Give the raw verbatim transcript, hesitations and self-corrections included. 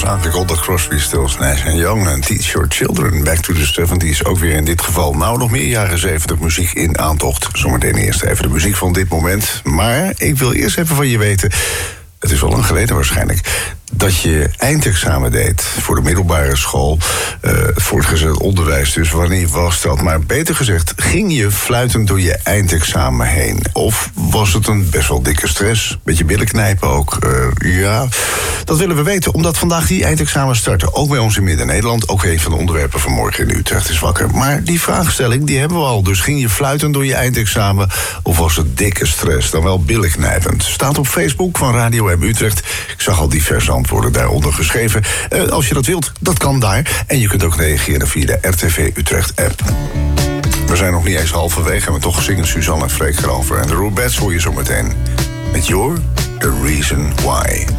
was aangekondigd. Crosby, Stills, Nash and Young en Teach Your Children. Back to the seventies. Ook weer in dit geval nou nog meer jaren zeventig muziek in aantocht. Zometeen eerst even de muziek van dit moment. Maar ik wil eerst even van je weten... Het is wel lang geleden waarschijnlijk... dat je eindexamen deed voor de middelbare school... Uh, het voortgezet onderwijs, dus wanneer was dat? Maar beter gezegd, ging je fluitend door je eindexamen heen? Of was het een best wel dikke stress? Beetje billen knijpen ook? Uh, ja, dat willen we weten, omdat vandaag die eindexamen starten. Ook bij ons in Midden-Nederland, ook een van de onderwerpen van morgen in Utrecht is wakker. Maar die vraagstelling, die hebben we al. Dus ging je fluitend door je eindexamen... of was het dikke stress, dan wel billen knijpend? Staat op Facebook van Radio M Utrecht. Ik zag al diverse antwoorden daaronder geschreven. Uh, als je dat wilt, dat kan daar. En je kunt ook reageren via de R T V Utrecht-app. We zijn nog niet eens halverwege, maar toch zingen Suzanne en Freek erover. En de Rubettes hoor je zo meteen. Met You're the Reason Why.